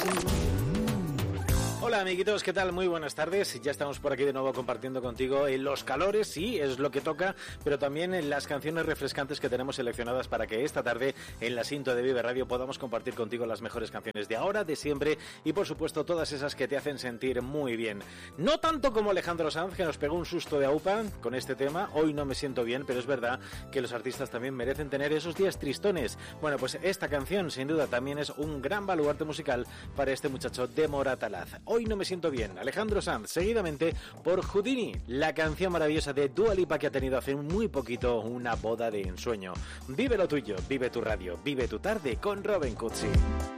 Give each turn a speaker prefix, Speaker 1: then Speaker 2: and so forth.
Speaker 1: Hola amiguitos, ¿qué tal? Muy buenas tardes. Ya estamos por aquí de nuevo compartiendo contigo los calores, sí, es lo que toca, pero también en las canciones refrescantes que tenemos seleccionadas para que esta tarde en la Sinto de Vive Radio podamos compartir contigo las mejores canciones de ahora, de siempre y por supuesto todas esas que te hacen sentir muy bien. No tanto como Alejandro Sanz, que nos pegó un susto de aupa con este tema. Hoy no me siento bien, pero es verdad que los artistas también merecen tener esos días tristones. Bueno, pues esta canción sin duda también es un gran baluarte musical para este muchacho de Moratalaz. Hoy no me siento bien, Alejandro Sanz, seguidamente por Houdini, la canción maravillosa de Dua Lipa que ha tenido hace muy poquito una boda de ensueño. Vive lo tuyo, vive tu radio, vive tu tarde con Robin Cutsi.